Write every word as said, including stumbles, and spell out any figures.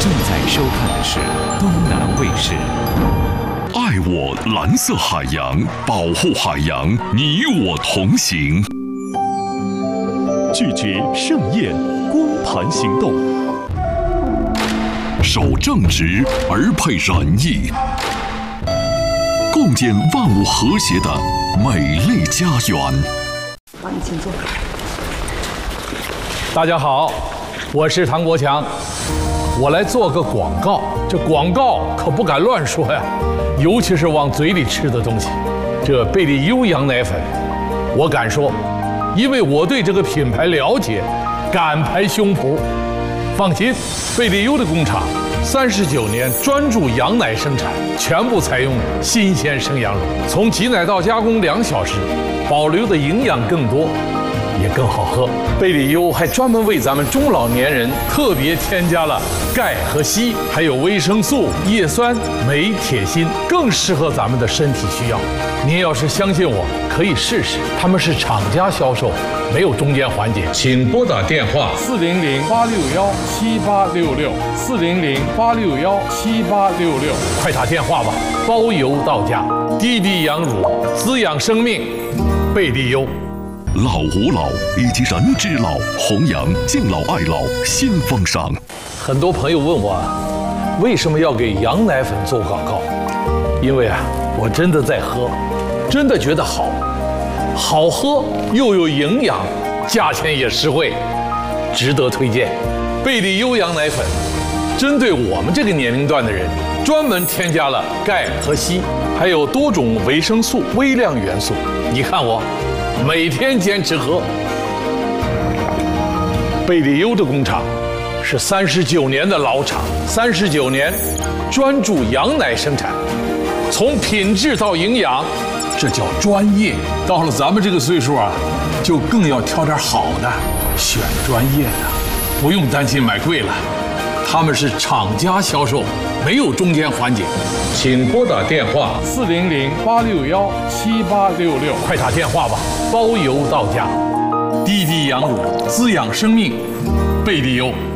正在收看的是东南卫视。 爱我蓝色海洋，保护海洋，你我同行。 拒绝盛宴，光盘行动。 守正直而配仁义，共建万物和谐的美丽家园。 好，你请坐。 大家好，我是唐国强，我来做个广告。这广告可不敢乱说呀，尤其是往嘴里吃的东西。这贝利优羊奶粉，我敢说，因为我对这个品牌了解，敢拍胸脯。放心，贝利优的工厂三十九年专注羊奶生产，全部采用新鲜生羊乳，从挤奶到加工两小时，保留的营养更多，也更好喝。贝利优还专门为咱们中老年人特别添加了钙和硒，还有维生素、叶酸、镁、铁、锌，更适合咱们的身体需要。您要是相信我，可以试试。他们是厂家销售，没有中间环节。请拨打电话四零零八六幺七八六六四零零八六幺七八六六，快打电话吧，包邮到家。滴滴羊乳，滋养生命，贝利优。 老吾老以及人之老，弘扬敬老爱老新风尚。 很多朋友问我，为什么要给羊奶粉做广告？因为啊，我真的在喝，真的觉得好，好喝又有营养，价钱也实惠，值得推荐。贝利优羊奶粉，针对我们这个年龄段的人，专门添加了钙和硒，还有多种维生素、微量元素。你看我。每天坚持喝。贝利优的工厂是三十九年的老厂，三十九年专注羊奶生产，从品质到营养，这叫专业。到了咱们这个岁数啊，就更要挑点好的，选专业的，不用担心买贵了。他们是厂家销售，没有中间环节。请拨打电话四零零八六幺七八六六，快打电话吧，包邮到家。滴滴羊乳，滋养生命，贝利优。